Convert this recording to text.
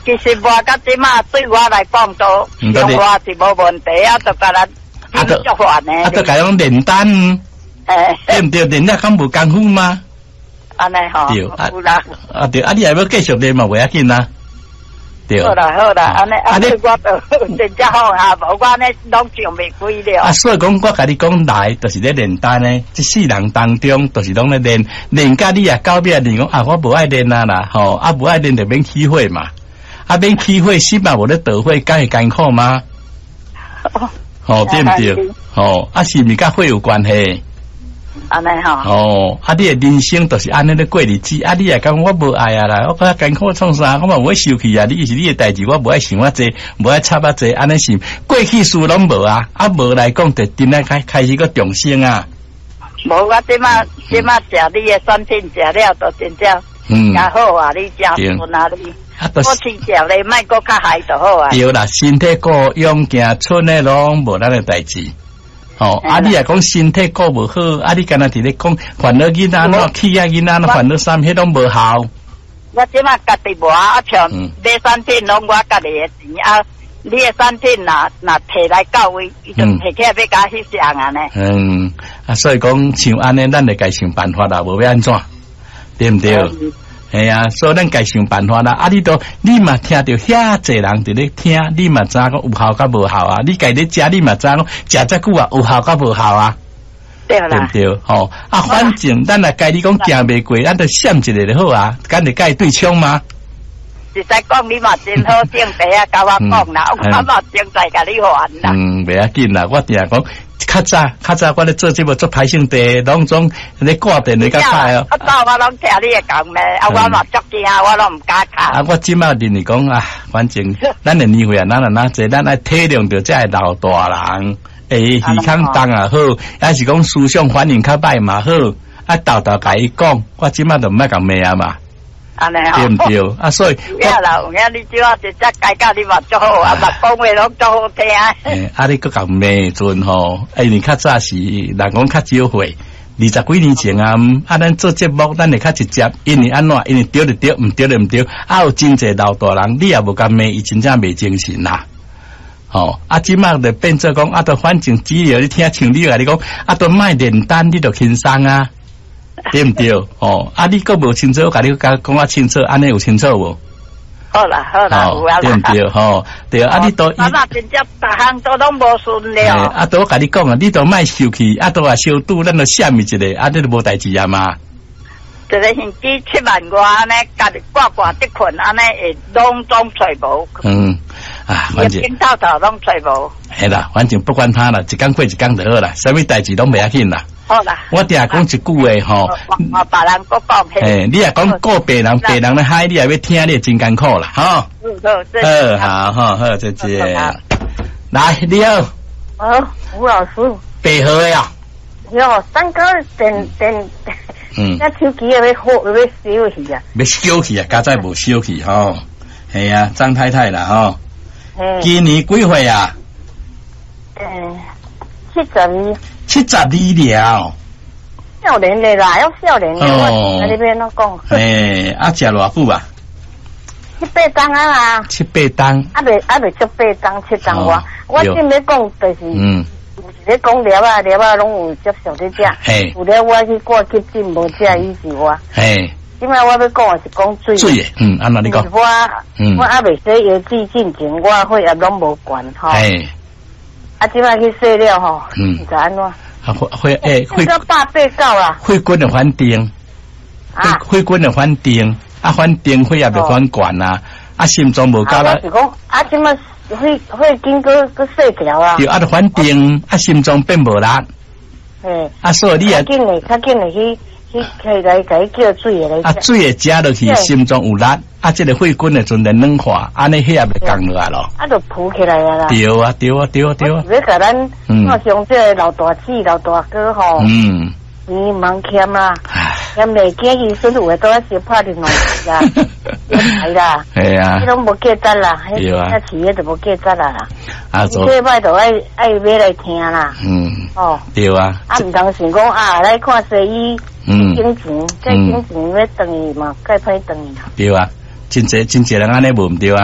其实我到即马对我来讲都生活是无问题啊，就甲咱足烦的。 啊，都甲用炼丹，对唔对？炼丹敢无功夫吗？ 安尼吼， 对有啦。 啊对，啊你还要继续练嘛？袂要紧啦。对。 好啦，安尼我就真正好啊，无我呢拢上袂开了。 啊，所以讲我甲你讲来，就是咧炼丹呢。这世人当中，就是拢咧练甲你啊，到尾练讲啊，我无爱练啊啦，吼，啊无爱练就免起火嘛。啊，免起火，心嘛无咧得火，敢会艰苦吗？哦，对唔对？哦，啊是咪甲火有关系？ 安尼吼。 哦，啊，你的人生就是安尼咧过日子，啊，你也讲我无爱啊啦，我觉得艰苦创啥，我嘛无爱受气啊，你是你的代志，我无爱想啊济，无爱插啊济，安尼是过去事拢无啊，啊无来讲就真来开始个重生啊。 无，我即马食你的产品食了，就真正较好啊，你食顺啊你。我吃食咧，莫搁较害就好啊。 对啦，身体顾用行村的拢无咱的代志。哦，啊，你也讲身体顾无好，啊，你干那伫咧讲烦恼囡仔喏，气啊囡仔喏，烦恼啥，迄拢无效。 我即马家己无啊，像买产品拢我家己的钱啊，你的产品若摕来到位，伊就摕起来要甲翕相啊呢。 啊，所以讲像安尼，咱得该想办法啦，无要安怎，对唔对？系啊，所以咱该想办法啦。啊，你嘛听到遐济人伫咧听，你嘛知讲有效甲无效啊？你家咧食，你嘛知讲食遮久啊，有效甲无效啊？ 对啦， 对不对？吼啊，反正咱来该你讲行袂过，咱就闪一个就好啊，敢就该对枪吗？ 实在讲，你嘛真好顶地啊，甲我讲啦，我嘛正在甲你还啦。 袂要紧啦，我定讲。较早我咧做节目做排性地，拢总咧挂电咧较快哦。 我拢听你诶讲咧，啊我嘛足惊，我拢唔敢卡。 啊，我即马认为讲啊，反正咱诶年岁啊，咱这咱爱体谅着才会老大人，耳康重也好，还是讲思想反应较歹嘛好，啊豆甲伊讲，我即马就唔爱甲骂啊嘛。 安尼对唔对？啊，所以有影啦，有影你即话直接改教你嘛足好啊，嘛讲话拢足好听。 啊，你搁甲骂阵吼，因为较早是人讲较少岁，20几年前啊，咱做节目，咱会较直接，因为安怎？因为对就对，唔对就唔对。啊，有真济老大人，你也无甲骂，伊真正袂精神啦。哦，啊，即马就变做讲，啊，都反正只要你听像你话你讲，啊，都卖炼丹，你就轻松啊。对唔对？哦，啊，你搁无清楚，我甲你讲啊清楚，安尼有清楚无？ 好啦，有啊啦。 对唔对？吼，对啊，你都真正逐项都拢无顺了。 啊，都我甲你讲啊，你都莫受气，啊，都啊小赌，咱就闪一个，啊，你都无代志啊嘛。 一个现金7万外安尼，家己挂得困，安尼会拢总找无。 啊，反正头拢找无。 系啦，反正不管他啦，一天过一天就好啦，啥物代志拢袂要紧啦。 好啦， 我定讲一句话吼， 我别人搁讲嘿，你也讲个别人咧嗨，你也要听，你真艰苦啦，吼。好，再见。来，你好。 吴老师。 白号的啊。 哟，三哥电，那手机要烧去啊。 要烧去啊，家在无烧去吼。系啊，张太太啦吼。今年几岁啊 ？72。 72了。 少年的啦，要少年的。我那边都讲。 啊，食偌久啊 ？7、8档啊啦。 7、8档。 啊未足8档7档我。我正要讲就是。咧讲料啊拢有接受咧食。有咧我去挂急诊无食医治我。今摆我要讲的是讲水。 水的，安怎你讲？ 我还未洗药剂进前，我血压拢无悬吼。啊，即摆去洗了吼，是安怎？ 血 189啦。 血管的反定，血管的反定，啊反定血压就反悬啊，啊心脏无够啦。 是讲啊，即摆血经过细条啊。 对，啊就反定，啊心脏变无力。啊所以你也较紧的去来叫水的来。 啊水的食落去，心脏有力。啊，这个血管的阵能软化，安尼血也袂降落来咯。 啊，就浮起来啊啦。 对啊。要甲咱看上这老大姊、老大哥吼。你忙欠啦，欠未见医生有诶，都要小拍电话啦，系啦。系啊。你拢无记得啦，那企业就无记得啦。啊，这礼拜就爱买来听啦。 对啊。 啊，唔当想讲啊，来看西医。金钱要等伊嘛，该歹等伊。 对啊。真侪人安尼无毋对啊。